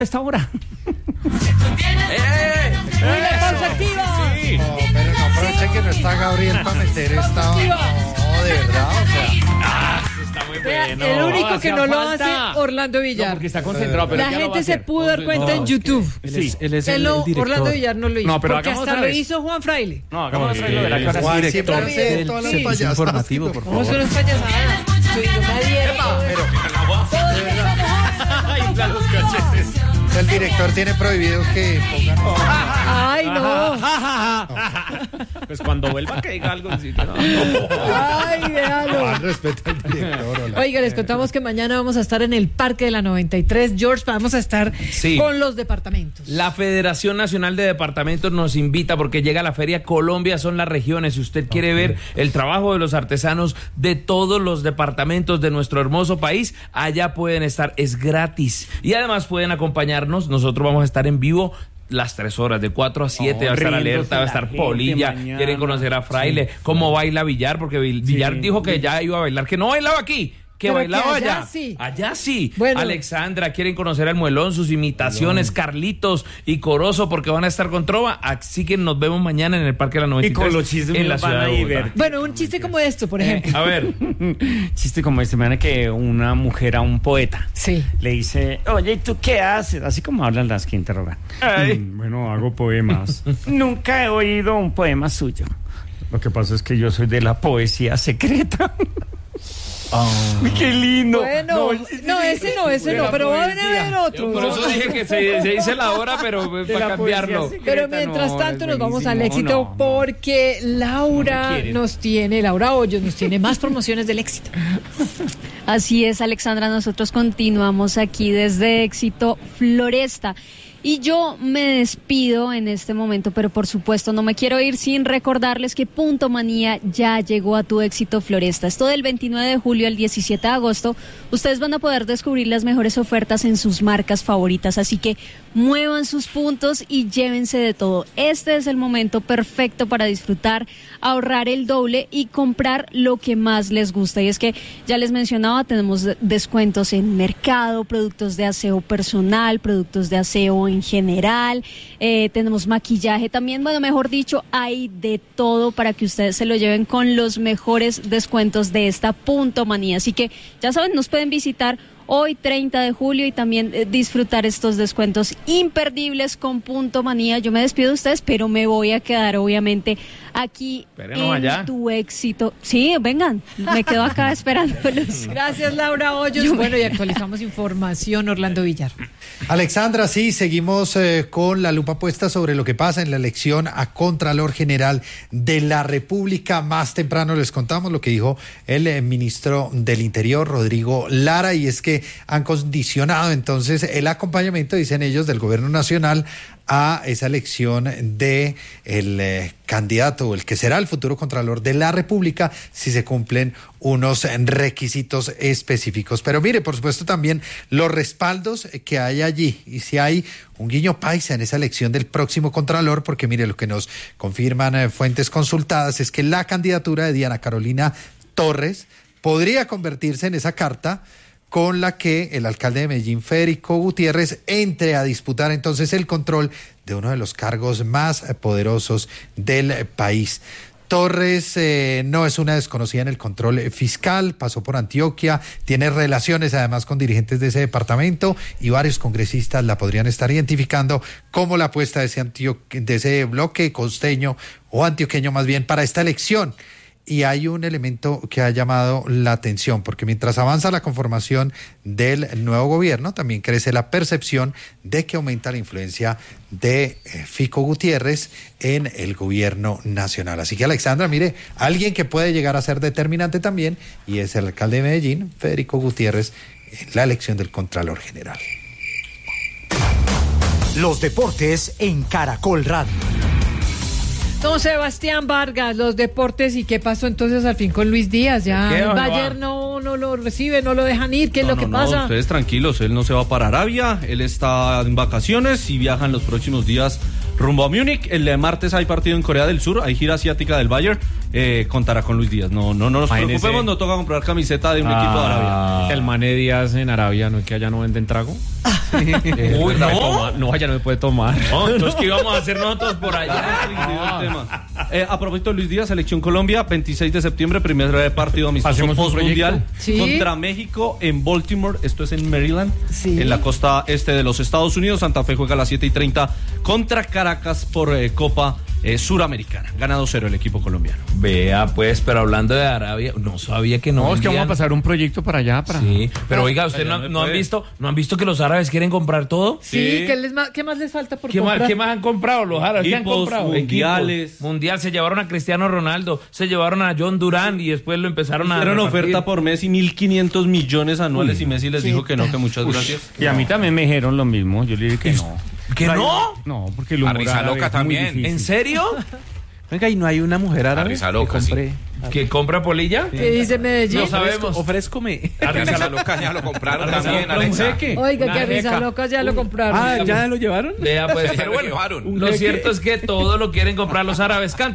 esta hora. ¡La pausa activa! Sí. No, pero no aprovechen que no está Gabriel para meter esta. No, de verdad, o sea. Está muy Vea, bueno. el único que no lo hace, falta. Orlando No, Villar. porque está concentrado, pero La ya lo va a gente se hacer. pudo dar cuenta en YouTube. Sí. Él es el director. Orlando Villar no lo hizo. No, pero porque hagamos hasta otra lo vez. hizo Juan Fraile. No, hagamos lo de la cara. Juan director siempre hace del todas las servicio payasadas. informativo, por ¿Cómo favor. son las payasadas? Infla los cachetes. El director tiene prohibido que pongan. Ay, no. Pues cuando vuelva que diga algo. Sí, no. Ay, véalo. Respeta al director. Hola. Oiga, les contamos que mañana vamos a estar en el Parque de la 93. George, vamos a estar Sí. con los departamentos. La Federación Nacional de Departamentos nos invita porque llega la Feria Colombia, son las regiones. Si usted quiere ver el trabajo de los artesanos de todos los departamentos de nuestro hermoso país, allá pueden estar, es gratis. Y además pueden acompañarnos, nosotros vamos a estar en vivo las 3 horas, de 4 a 7, va a estar riéndose Alerta, va a la estar gente Polilla, mañana. quieren conocer a Fraile, cómo baila Villar, porque Villar dijo que ya iba a bailar, que no bailaba aquí, que Pero bailaba que allá allá. sí. Allá sí. Bueno. Alexandra, quieren conocer al Muelón, sus imitaciones, Carlitos y Corozo, porque van a estar con Trova. Así que nos vemos mañana en el Parque de la 93. Y con los chistes en la nos van ciudad a de Bogotá. divertir. Bueno, un chiste como esto, por ejemplo. A ver, Chiste como este, me que una mujer a un poeta Sí. le dice, oye, ¿y tú qué haces? Así como hablan las que interrogan. Bueno, hago poemas. Nunca he oído un poema suyo. Lo que pasa es que yo soy de la poesía secreta. Uy, qué lindo. Bueno, ese no, pero va a haber otro. por eso dije que se dice la hora, pero para cambiarlo. Pero mientras tanto nos vamos al éxito porque Laura Hoyos nos tiene más promociones del éxito. Así es, Alexandra, nosotros continuamos aquí desde Éxito Floresta. Y yo me despido en este momento, pero por supuesto no me quiero ir sin recordarles que Punto Manía ya llegó a tu Éxito Floresta. Esto del 29 de julio al 17 de agosto, ustedes van a poder descubrir las mejores ofertas en sus marcas favoritas, así que muevan sus puntos y llévense de todo. Este es el momento perfecto para disfrutar, ahorrar el doble y comprar lo que más les gusta. Y es que ya les mencionaba, tenemos descuentos en mercado, productos de aseo personal, productos de aseo en general, tenemos maquillaje también, bueno, mejor dicho, hay de todo para que ustedes se lo lleven con los mejores descuentos de esta Punto Manía. Así que ya saben, nos pueden visitar hoy 30 de julio y también disfrutar estos descuentos imperdibles con Punto Manía. Yo me despido de ustedes, pero me voy a quedar obviamente aquí en allá. tu éxito. Sí, vengan, me quedo acá esperándolos. Gracias, Laura Hoyos. Bueno, y actualizamos información, Orlando Villar. Alexandra, sí, seguimos con la lupa puesta sobre lo que pasa en la elección a Contralor General de la República. Más temprano les contamos lo que dijo el ministro del Interior, Rodrigo Lara, y es que han condicionado entonces el acompañamiento, dicen ellos, del gobierno nacional a esa elección de el candidato o el que será el futuro Contralor de la República si se cumplen unos requisitos específicos. Pero mire, por supuesto, también los respaldos que hay allí y si hay un guiño paisa en esa elección del próximo Contralor, porque mire, lo que nos confirman fuentes consultadas es que la candidatura de Diana Carolina Torres podría convertirse en esa carta con la que el alcalde de Medellín, Federico Gutiérrez, entre a disputar entonces el control de uno de los cargos más poderosos del país. Torres no es una desconocida en el control fiscal, pasó por Antioquia, tiene relaciones además con dirigentes de ese departamento y varios congresistas la podrían estar identificando como la apuesta de ese bloque costeño o antioqueño más bien para esta elección. Y hay un elemento que ha llamado la atención, porque mientras avanza la conformación del nuevo gobierno, también crece la percepción de que aumenta la influencia de Fico Gutiérrez en el gobierno nacional. Así que, Alexandra, mire, alguien que puede llegar a ser determinante también, y es el alcalde de Medellín, Federico Gutiérrez, en la elección del Contralor General. Los deportes en Caracol Radio. Don Sebastián Vargas, los deportes, ¿y qué pasó entonces al fin con Luis Díaz? Ya el Bayern no lo recibe, no lo dejan ir, ¿qué es lo que pasa? Ustedes tranquilos, él no se va para Arabia, él está en vacaciones y viaja en los próximos días rumbo a Múnich. El martes hay partido en Corea del Sur, hay gira asiática del Bayern, contará con Luis Díaz. No nos preocupemos, no toca comprar camiseta de un equipo de Arabia. El Mane Díaz en Arabia, ¿no es que allá no venden trago? Uy, no. No, allá no me puede tomar. No, entonces, ¿qué íbamos a hacer nosotros por allá? A propósito de Luis Díaz, Selección Colombia, 26 de septiembre, primer partido amistoso post-mundial contra México en Baltimore, esto es en Maryland, en la costa este de los Estados Unidos. Santa Fe juega a las 7:30 contra Caracas por Copa Suramericana. Gana 2-0 el equipo colombiano. Vea, pues, pero hablando de Arabia, no sabía que no. No, es que vamos a pasar un proyecto para allá. Sí, pero oiga, ¿usted no han visto que los árabes quieren comprar todo? Sí, ¿qué más les falta por ¿Qué comprar? ¿Qué más han comprado los árabes? ¿Qué han comprado? Mundiales. Mundial, se llevaron a Cristiano Ronaldo, se llevaron a John Durán y después lo empezaron a... Hicieron oferta por Messi, 1.500 millones anuales y Messi les dijo que no, que muchas gracias. Y a mí también me dijeron lo mismo, yo le dije que no. ¿Que no? No, porque el humor A Risa Loca también. ¿En serio? Venga, ¿y no hay una mujer árabe? Risa Loca, sí. ¿Que compra polilla? ¿Qué dice Medellín? No sabemos. Ofrézcome. A Risa Loca ya lo compraron también, Un Alexa. jeque. Oiga, que a Risa Loca ya lo compraron. ¿Ya lo llevaron? Vea, pues, Ya lo llevaron. lo cierto es que todo lo quieren comprar los árabes.